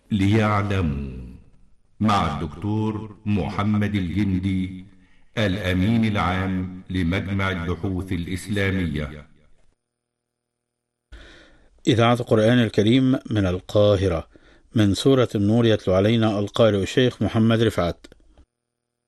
ليعلموا، مع الدكتور محمد الجندي، الأمين العام لمجمع البحوث الإسلامية. إذاعة القرآن الكريم من القاهرة، من سورة النور، يتلو علينا القارئ الشيخ محمد رفعت.